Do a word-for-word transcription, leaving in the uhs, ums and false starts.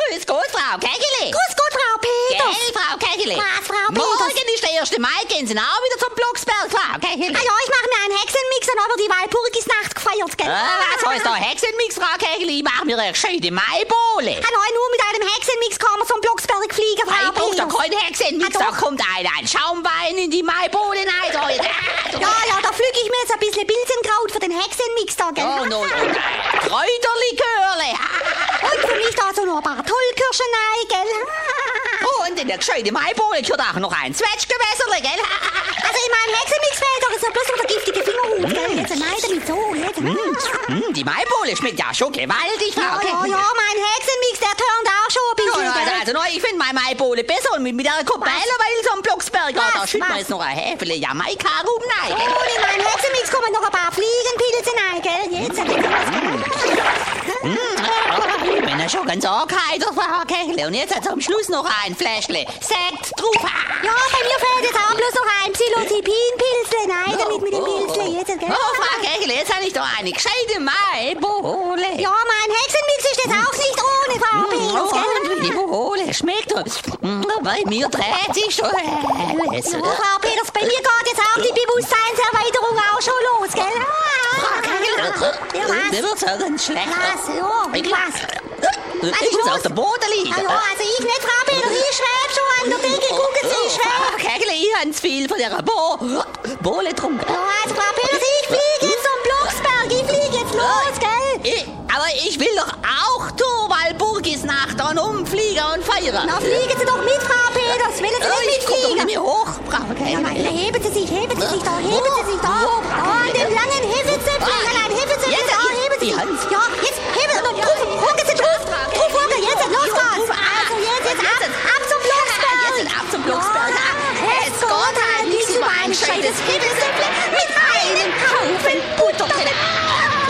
Grüß Gott, Frau Kägeli. Grüß Gott, Frau Peters. Gell, Frau Kägeli. Was, Frau Peters? Morgen ist der erste Mai, gehen Sie auch wieder zum Blocksberg, Frau Kägeli. Ah ja, ich mache mir einen Hexenmix, dann aber die Walpurgisnacht gefeiert, gell? Ah, was heißt da Hexenmix, Frau Kägeli? Ich mache mir eine gescheite Maibowle. Ah nein, nur mit einem Hexenmix kann man zum Blocksberg fliegen, Frau Ich brauch Peters. doch keinen Hexenmix, Ah, da doch. kommt ein, ein Schaumwein in die Maibowle rein. Da, Ja, ja, da pflüge ich mir jetzt ein bisschen Bilsenkraut für den Hexenmix da, gell? Oh, no, no. Kräuterlikörle. Und für mich da so noch ein paar Tollkirschen rein, gell? Und in der gescheite Maibowle gehört auch noch ein Zwetschgewässerle, gell? Also in meinem Hexenmix fehlt doch jetzt so bloß noch der giftige Fingerhut, gell? Jetzt nein, damit so, jetzt. Hm, die Maibowle schmeckt ja schon gewaltig, Frau Ja, ja, Kägeli. ja, mein Hexenmix, der turnt auch schon ein Ja, bisschen, also, gell? also, no, ich finde meine Maibowle besser und mit, mit der Kopelle, weil so am Blocksberg, da, da Was, schütten wir was? jetzt noch ein Häfele Jamaika rum rein, gell? Und in meinen Hexenmix kommen noch ein paar Fliegenpilze rein, gell? Jetzt. Ich bin ja schon ganz angeheitert, Frau Kägeli. Und jetzt hat am Schluss noch ein Fläschle Sekt drauf. Ja, bei mir fehlt jetzt auch bloß noch ein Psilocybin-Pilzle. Nein, damit mit dem Pilzle jetzt, gell? Oh, Frau Kägeli, jetzt habe ich doch eine gescheite Maibowle. Ja, mein Hexenmix ist jetzt auch nicht ohne, Frau Peters, Oh, gell? und wie die Bowle schmeckt. Mm, Bei mir dreht sich schon alles. Ja, Frau Peters, bei mir geht jetzt auch die Bewusstseinserweiterung auch schon los, gell? Frau Kägeli, Ja, was? mir wird's ja ganz schlecht. Was? Ja, Ich, was? ich muss auf dem Boden liegen. Ja, ja, also ich nicht, Frau Peters, ich schweb schon an der Decke, gucken Sie, ich schweb. Frau Kägeli, ich habe zu viel von dieser Bo Bowle getrunken. Ja, also Frau Peters, ich fliege jetzt zum Blocksberg, ich fliege jetzt los, gell? Ich, aber ich will doch auch zur Walpurgisnacht dann umfliegen und feiern. Na, fliegen Sie doch mit, Frau Peters, wollen Sie Oh, nicht ich komm doch mitfliegen? nicht mehr hoch, Frau Ja, nein, Kägeli. heben Sie sich, heben Sie sich da, heben Sie sich da. Oh, an dem langen Hefezöpfchen, nein, nein, heben Sie sich Jetzt, da, jetzt, heben Sie die sich. Hand. Ja, jetzt heben Sie, drauf, hocken Sie drauf, drauf, hocken, jetzt, los geht's. Also jetzt, jetzt, ab, ab zum Blocksberg. Jetzt ab zum Blocksberg. Ja, es geht halt nichts über ein gescheites Hefezöpfchen mit einem Haufen